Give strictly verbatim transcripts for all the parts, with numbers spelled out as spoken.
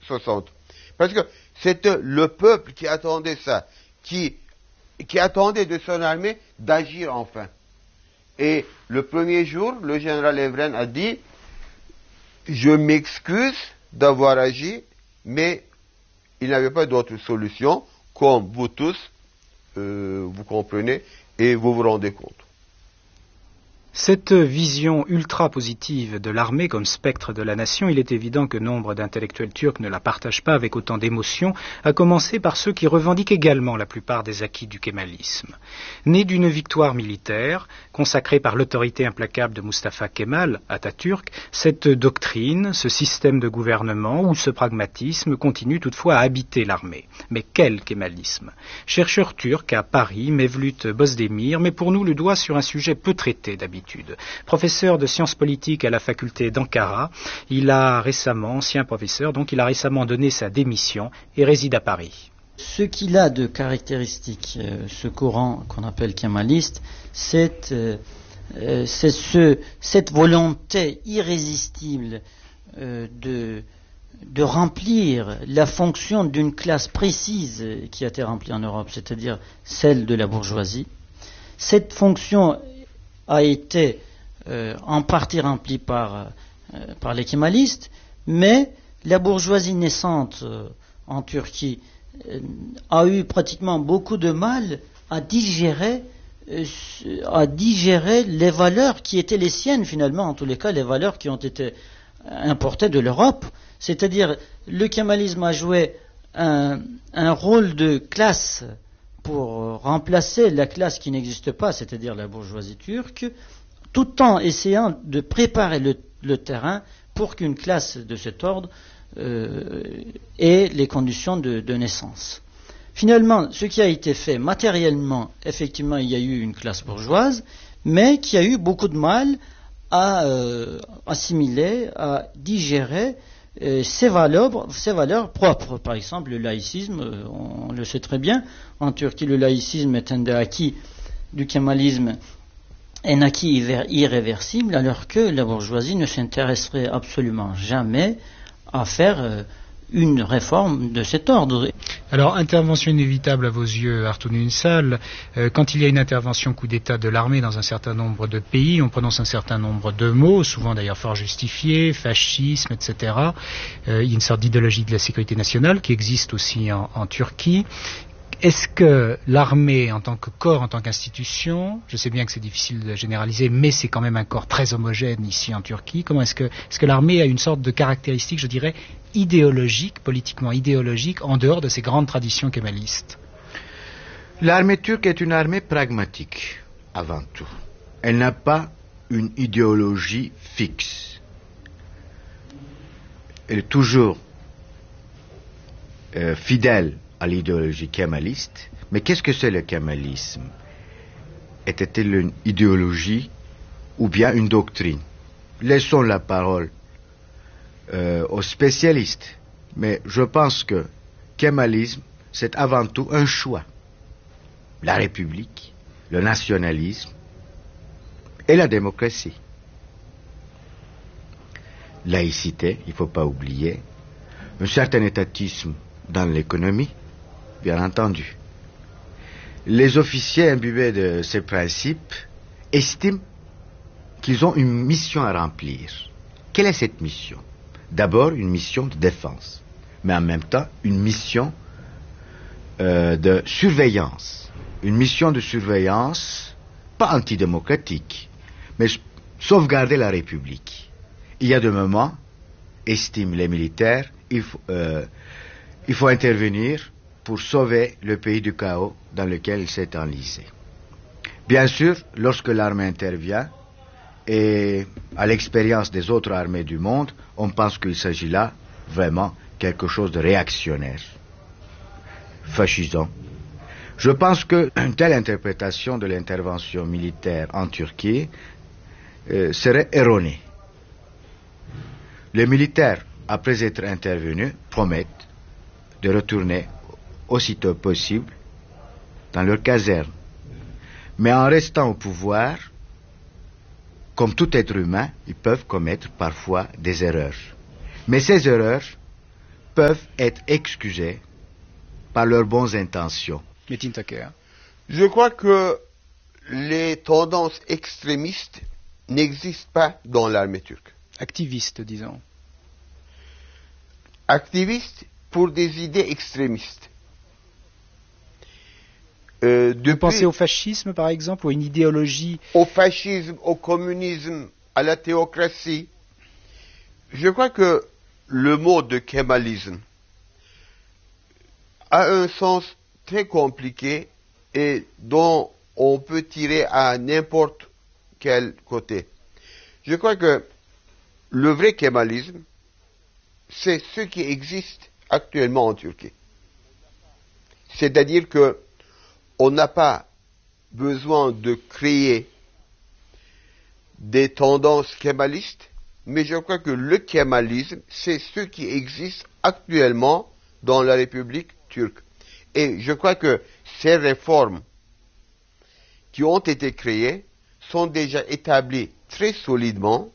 soixante. Parce que c'était le peuple qui attendait ça, qui, qui attendait de son armée d'agir enfin. Et le premier jour, le général Evren a dit « Je m'excuse d'avoir agi, mais il n'avait pas d'autre solution, comme vous tous, euh, vous comprenez, et vous vous rendez compte. » Cette vision ultra-positive de l'armée comme spectre de la nation, il est évident que nombre d'intellectuels turcs ne la partagent pas avec autant d'émotion, à commencer par ceux qui revendiquent également la plupart des acquis du kémalisme. Né d'une victoire militaire, consacrée par l'autorité implacable de Mustafa Kemal, Atatürk, cette doctrine, ce système de gouvernement ou ce pragmatisme continue toutefois à habiter l'armée. Mais quel kémalisme? Chercheur turc à Paris, Mevlut Bozdemir met pour nous le doigt sur un sujet peu traité d'habitude. Professeur de sciences politiques à la faculté d'Ankara, il a récemment, ancien professeur, donc il a récemment donné sa démission et réside à Paris. Ce qu'il a de caractéristique, euh, ce courant qu'on appelle kémaliste, c'est, euh, euh, c'est ce, cette volonté irrésistible euh, de, de remplir la fonction d'une classe précise qui a été remplie en Europe, c'est-à-dire celle de la bourgeoisie. Cette fonction a été euh, en partie rempli par, euh, par les kémalistes, mais la bourgeoisie naissante euh, en Turquie euh, a eu pratiquement beaucoup de mal à digérer, euh, à digérer les valeurs qui étaient les siennes finalement, en tous les cas les valeurs qui ont été importées de l'Europe. C'est-à-dire le kémalisme a joué un, un rôle de classe pour remplacer la classe qui n'existe pas, c'est-à-dire la bourgeoisie turque, tout en essayant de préparer le, le terrain pour qu'une classe de cet ordre euh, ait les conditions de, de naissance. Finalement, ce qui a été fait matériellement, effectivement, il y a eu une classe bourgeoise, mais qui a eu beaucoup de mal à euh, assimiler, à digérer Euh, ces valeurs, ces valeurs propres. Par exemple, le laïcisme, euh, on, on le sait très bien, en Turquie, le laïcisme est un des acquis du kémalisme, un acquis irréversible, alors que la bourgeoisie ne s'intéresserait absolument jamais à faire euh, une réforme de cet ordre. Alors, intervention inévitable à vos yeux, Artun Ünsal, euh, quand il y a une intervention coup d'État de l'armée dans un certain nombre de pays, on prononce un certain nombre de mots, souvent d'ailleurs fort justifiés, fascisme, et cetera. Euh, il y a une sorte d'idéologie de la sécurité nationale qui existe aussi en, en Turquie. Est-ce que l'armée, en tant que corps, en tant qu'institution, je sais bien que c'est difficile de généraliser, mais c'est quand même un corps très homogène ici en Turquie, comment est-ce que, est-ce que l'armée a une sorte de caractéristique, je dirais, idéologique, politiquement idéologique, en dehors de ces grandes traditions kémalistes? L'armée turque est une armée pragmatique, avant tout. Elle n'a pas une idéologie fixe. Elle est toujours euh, fidèle à l'idéologie kémaliste. Mais qu'est-ce que c'est le kémalisme? Était-il une idéologie ou bien une doctrine? Laissons la parole euh, aux spécialistes. Mais je pense que kémalisme, c'est avant tout un choix. La République, le nationalisme et la démocratie. Laïcité, il ne faut pas oublier. Un certain étatisme dans l'économie, bien entendu. Les officiers imbibés de ces principes estiment qu'ils ont une mission à remplir. Quelle est cette mission? D'abord, une mission de défense, mais en même temps, une mission euh, de surveillance. Une mission de surveillance, pas antidémocratique, mais sauvegarder la République. Il y a des moments, estiment les militaires, il faut, euh, il faut intervenir pour sauver le pays du chaos dans lequel il s'est enlisé. Bien sûr, lorsque l'armée intervient, et à l'expérience des autres armées du monde, on pense qu'il s'agit là vraiment quelque chose de réactionnaire, fascisant. Je pense qu'une telle interprétation de l'intervention militaire en Turquie euh, serait erronée. Les militaires, après être intervenus, promettent de retourner aussitôt possible dans leur caserne. Mais en restant au pouvoir, comme tout être humain, ils peuvent commettre parfois des erreurs. Mais ces erreurs peuvent être excusés par leurs bonnes intentions. Metin Taker. Je crois que les tendances extrémistes n'existent pas dans l'armée turque. Activiste, disons. Activistes pour des idées extrémistes. Euh, Vous pensez au fascisme, par exemple, ou à une idéologie? Au fascisme, au communisme, à la théocratie. Je crois que le mot de kémalisme a un sens très compliqué et dont on peut tirer à n'importe quel côté. Je crois que le vrai kémalisme, c'est ce qui existe actuellement en Turquie. C'est-à-dire que on n'a pas besoin de créer des tendances kémalistes, mais je crois que le kémalisme, c'est ce qui existe actuellement dans la République turque. Et je crois que ces réformes qui ont été créées sont déjà établies très solidement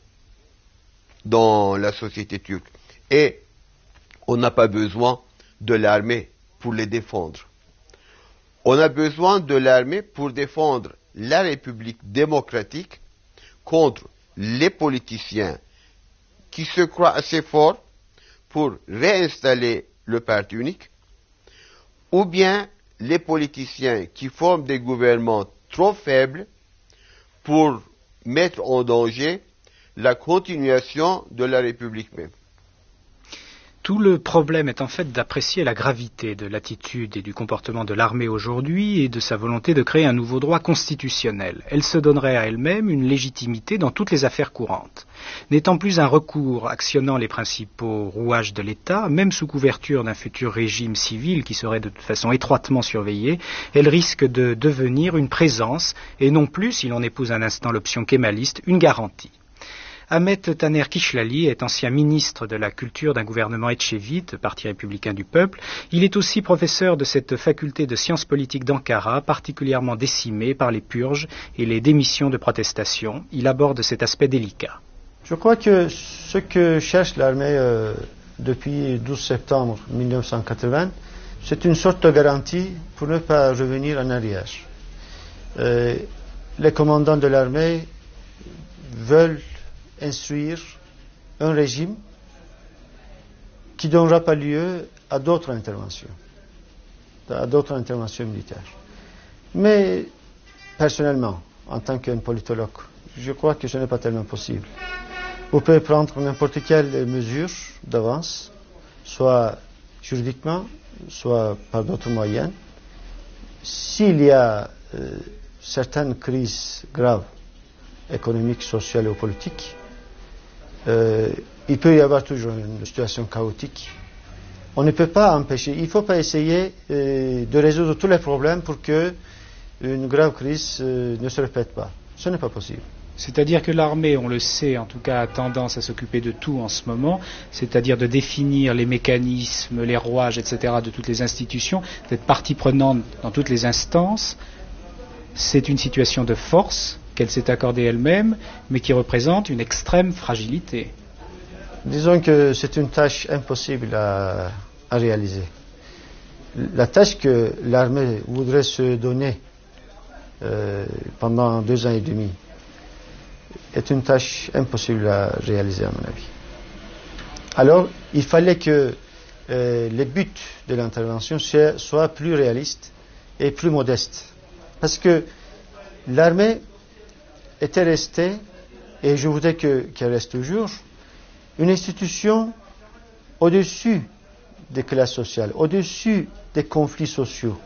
dans la société turque. Et on n'a pas besoin de l'armée pour les défendre. On a besoin de l'armée pour défendre la République démocratique contre les politiciens qui se croient assez forts pour réinstaller le parti unique, ou bien les politiciens qui forment des gouvernements trop faibles pour mettre en danger la continuation de la République même. Tout le problème est en fait d'apprécier la gravité de l'attitude et du comportement de l'armée aujourd'hui et de sa volonté de créer un nouveau droit constitutionnel. Elle se donnerait à elle-même une légitimité dans toutes les affaires courantes. N'étant plus un recours actionnant les principaux rouages de l'État, même sous couverture d'un futur régime civil qui serait de toute façon étroitement surveillé, elle risque de devenir une présence et non plus, si l'on épouse un instant l'option kémaliste, une garantie. Ahmet Taner Kişlali est ancien ministre de la Culture d'un gouvernement etchevite, Parti républicain du peuple. Il est aussi professeur de cette faculté de sciences politiques d'Ankara, particulièrement décimée par les purges et les démissions de protestation. Il aborde cet aspect délicat. Je crois que ce que cherche l'armée euh, depuis douze septembre mille neuf cent quatre-vingts, c'est une sorte de garantie pour ne pas revenir en arrière. Euh, les commandants de l'armée veulent instruire un régime qui ne donnera pas lieu à d'autres interventions, à d'autres interventions militaires. Mais personnellement, en tant qu'un politologue, je crois que ce n'est pas tellement possible. Vous pouvez prendre n'importe quelle mesure d'avance, soit juridiquement, soit par d'autres moyens. S'il y a euh, certaines crises graves, économiques, sociales ou politiques, Euh, il peut y avoir toujours une situation chaotique. On ne peut pas empêcher, il ne faut pas essayer euh, de résoudre tous les problèmes pour que une grave crise euh, ne se répète pas. Ce n'est pas possible. C'est-à-dire que l'armée, on le sait, en tout cas, a tendance à s'occuper de tout en ce moment, c'est-à-dire de définir les mécanismes, les rouages, et cetera de toutes les institutions, d'être partie prenante dans toutes les instances. C'est une situation de force qu'elle s'est accordée elle-même, mais qui représente une extrême fragilité. Disons que c'est une tâche impossible à, à réaliser. La tâche que l'armée voudrait se donner euh, pendant deux ans et demi est une tâche impossible à réaliser, à mon avis. Alors, il fallait que euh, les buts de l'intervention soient plus réalistes et plus modestes. Parce que l'armée était restée, et je voudrais que, qu'elle reste toujours, une institution au-dessus des classes sociales, au-dessus des conflits sociaux.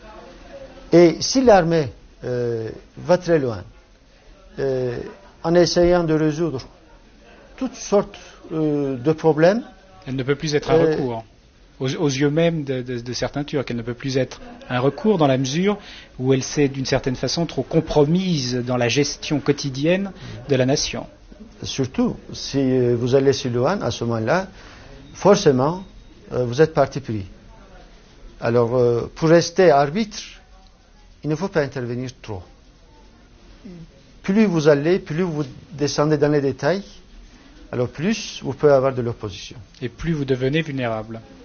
Et si l'armée euh, va très loin, euh, en essayant de résoudre toutes sortes euh, de problèmes, elle ne peut plus être un euh, recours. Aux, aux yeux même de, de, de certains Turcs, elle ne peut plus être un recours dans la mesure où elle s'est d'une certaine façon trop compromise dans la gestion quotidienne de la nation. Surtout, si vous allez si loin, à ce moment-là, forcément, euh, vous êtes parti pris. Alors, euh, pour rester arbitre, il ne faut pas intervenir trop. Plus vous allez, plus vous descendez dans les détails, alors plus vous pouvez avoir de l'opposition. Et plus vous devenez vulnérable.